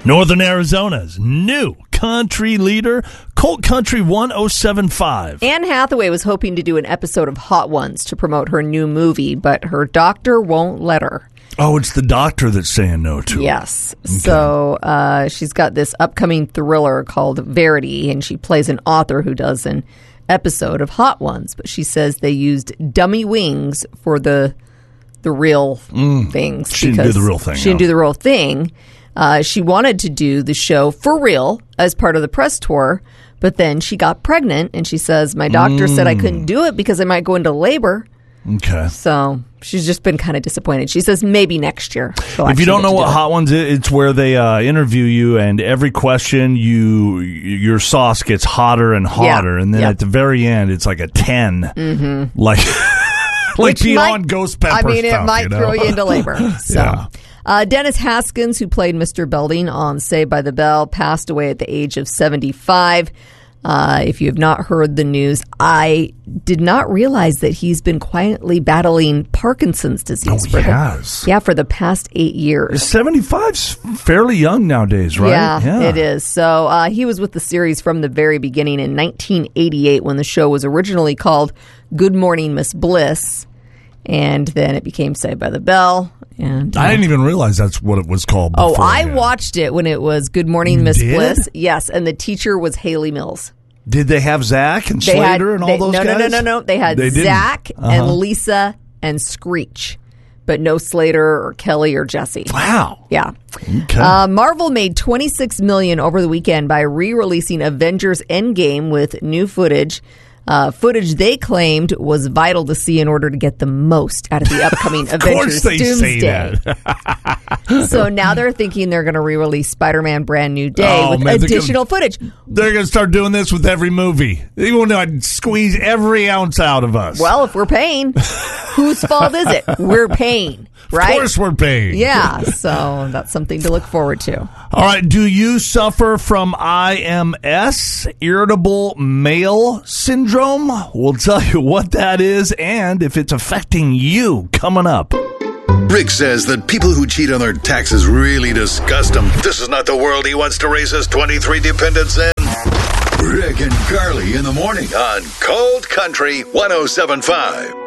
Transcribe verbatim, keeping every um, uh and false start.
Northern Arizona's new country leader, Colt Country one oh seven point five. Anne Hathaway was hoping to do an episode of Hot Ones to promote her new movie, but her doctor won't let her. Oh, it's the doctor that's saying no to her. Yes. Okay. So uh, she's got this upcoming thriller called Verity, and she plays an author who does an episode of Hot Ones. But she says they used dummy wings for the the real mm. things. She didn't do the real thing. She didn't no. do the real thing. Uh, she wanted to do the show for real as part of the press tour, but then she got pregnant, and she says, my doctor mm. said I couldn't do it because I might go into labor. Okay. So she's just been kind of disappointed. She says maybe next year. If you don't know what do Hot Ones is, it's where they uh, interview you, and every question, you your sauce gets hotter and hotter, yeah. and then yep. at the very end, it's like a ten. Mm-hmm. Like, like beyond ghost pepper I mean, stuff, it might you know? throw you into labor. So. Yeah. Uh, Dennis Haskins, who played Mister Belding on Saved by the Bell, passed away at the age of seventy-five. Uh, if you have not heard the news, I did not realize that he's been quietly battling Parkinson's disease. Oh, for he has? The, yeah, for the past eight years. seventy-five's fairly young nowadays, right? Yeah, yeah. it is. So uh, he was with the series from the very beginning in nineteen eighty-eight when the show was originally called Good Morning, Miss Bliss. And then it became Saved by the Bell. And uh, I didn't even realize that's what it was called before. Oh, I watched it when it was Good Morning, you Miss did? Bliss. Yes, and the teacher was Haley Mills. Did they have Zach and they Slater had, and all they, those no, guys? No, no, no, no. They had they Zach uh-huh. and Lisa and Screech, but no Slater or Kelly or Jesse. Wow. Yeah. Okay. Uh, Marvel made twenty-six million dollars over the weekend by re-releasing Avengers Endgame with new footage. Uh, footage they claimed was vital to see in order to get the most out of the upcoming of Avengers they Doomsday. Say that. So now they're thinking they're going to re-release Spider-Man Brand New Day oh, with man, additional they're gonna, footage. They're going to start doing this with every movie. They want to squeeze every ounce out of us. Well, if we're paying, whose fault is it? We're paying, right? Of course we're paying. Yeah, so that's something to look forward to. All right, do you suffer from I M S, irritable male syndrome? We'll tell you what that is and if it's affecting you coming up. Rick says that people who cheat on their taxes really disgust him. This is not the world he wants to raise his twenty-three dependents in. Rick and Carly in the morning on Cold Country one oh seven point five.